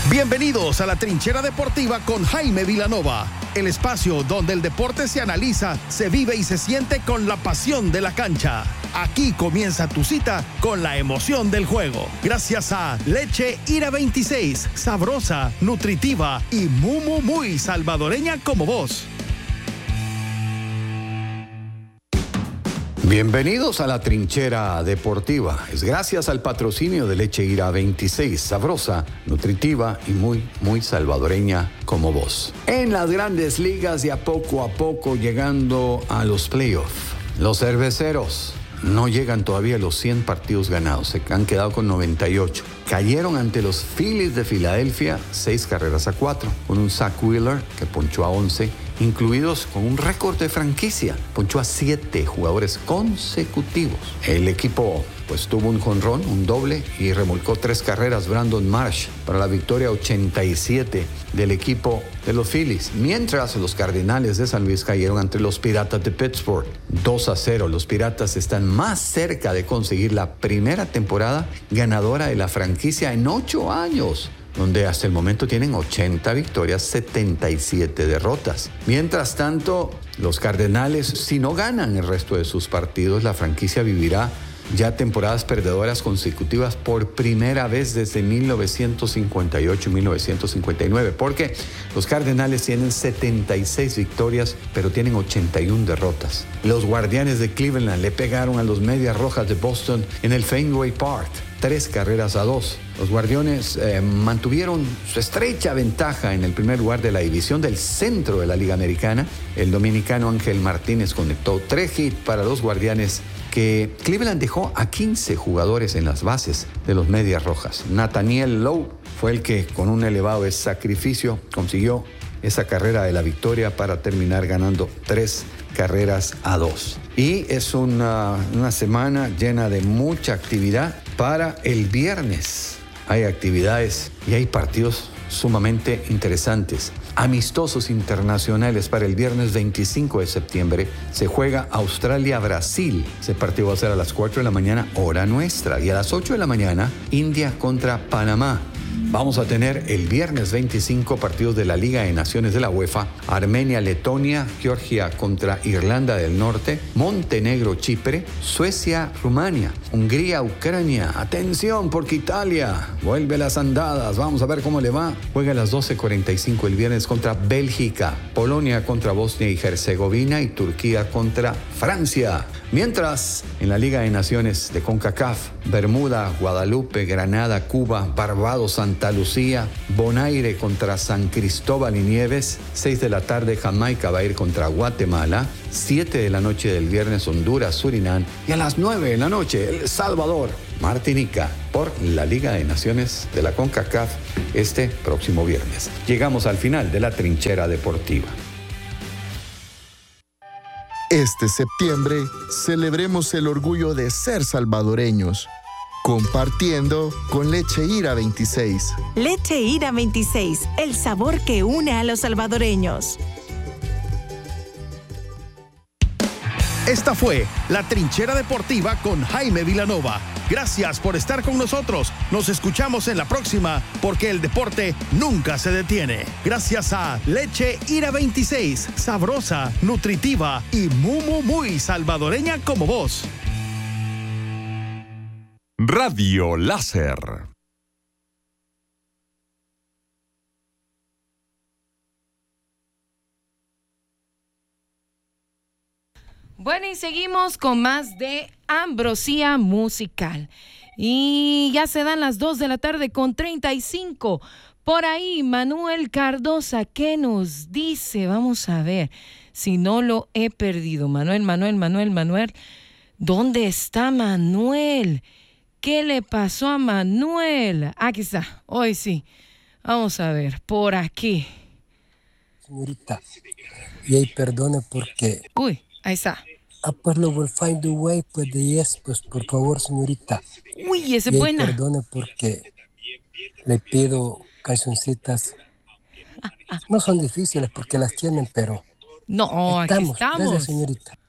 Bienvenidos a la Trinchera Deportiva con Jaime Vilanova, el espacio donde el deporte se analiza, se vive y se siente con la pasión de la cancha. Aquí comienza tu cita con la emoción del juego. Gracias a Leche Ira 26, sabrosa, nutritiva y muy salvadoreña como vos. Bienvenidos a la Trinchera Deportiva. Es gracias al patrocinio de Leche Ira 26, sabrosa, nutritiva y muy salvadoreña como vos. En las grandes ligas y a poco llegando a los playoffs. Los cerveceros no llegan todavía a los 100 partidos ganados. Se han quedado con 98. Cayeron ante los Phillies de Filadelfia 6-4 con un Zach Wheeler que ponchó a 11, incluidos con un récord de franquicia. Ponchó a 7 jugadores consecutivos. El equipo pues tuvo un jonrón, un doble y remolcó 3 carreras Brandon Marsh para la victoria 87 del equipo de los Phillies. Mientras los Cardenales de San Luis cayeron ante los Piratas de Pittsburgh 2-0. Los Piratas están más cerca de conseguir la primera temporada ganadora de la franquicia en 8 años, donde hasta el momento tienen 80 victorias, 77 derrotas. Mientras tanto, los Cardenales, si no ganan el resto de sus partidos, la franquicia vivirá ya temporadas perdedoras consecutivas por primera vez desde 1958 y 1959, porque los Cardenales tienen 76 victorias, pero tienen 81 derrotas. Los Guardianes de Cleveland le pegaron a los Medias Rojas de Boston en el Fenway Park 3-2. Los Guardianes mantuvieron su estrecha ventaja en el primer lugar de la división del centro de la Liga Americana. El dominicano Ángel Martínez conectó 3 hits para los Guardianes, que Cleveland dejó a 15 jugadores en las bases de los Medias Rojas. Nathaniel Lowe fue el que, con un elevado sacrificio, consiguió esa carrera de la victoria para terminar ganando 3-2. Y es una semana llena de mucha actividad para el viernes. Hay actividades y hay partidos sumamente interesantes. Amistosos internacionales para el viernes 25 de septiembre. Se juega Australia-Brasil. Ese partido va a ser a las 4 de la mañana, hora nuestra. Y a las 8 de la mañana, India contra Panamá. Vamos a tener el viernes 25 partidos de la Liga de Naciones de la UEFA. Armenia, Letonia, Georgia contra Irlanda del Norte, Montenegro, Chipre, Suecia, Rumania, Hungría, Ucrania. Atención porque Italia vuelve a las andadas. Vamos a ver cómo le va. Juega a las 12:45 el viernes contra Bélgica, Polonia contra Bosnia y Herzegovina y Turquía contra Francia. Mientras, en la Liga de Naciones de CONCACAF, Bermuda, Guadalupe, Granada, Cuba, Barbados, Santa Lucía, Bonaire contra San Cristóbal y Nieves, 6 de la tarde Jamaica va a ir contra Guatemala, 7 de la noche del viernes Honduras, Surinam y a las 9 de la noche El Salvador, Martinica, por la Liga de Naciones de la CONCACAF este próximo viernes. Llegamos al final de la Trinchera Deportiva. Este septiembre, celebremos el orgullo de ser salvadoreños, compartiendo con Leche Ira 26. Leche Ira 26, el sabor que une a los salvadoreños. Esta fue la Trinchera Deportiva con Jaime Vilanova. Gracias por estar con nosotros. Nos escuchamos en la próxima, porque el deporte nunca se detiene. Gracias a Leche Ira 26, sabrosa, nutritiva y muy salvadoreña como vos. Radio Láser. Bueno, y seguimos con más de Ambrosía Musical. Y ya se dan las 2 de la tarde con 35. Por ahí, Manuel Cardosa, ¿qué nos dice? Vamos a ver si no lo he perdido. Manuel. ¿Dónde está Manuel? ¿Qué le pasó a Manuel? Aquí está, hoy sí. Vamos a ver, por aquí. Señorita, y ahí perdone porque... Uy, ahí está. Pues lo will find a way, pues de yes, pues por favor, señorita. Uy, esa es y buena. Perdone porque le pido cancioncitas. No son difíciles porque las tienen, pero... No, aquí estamos. Gracias, señorita.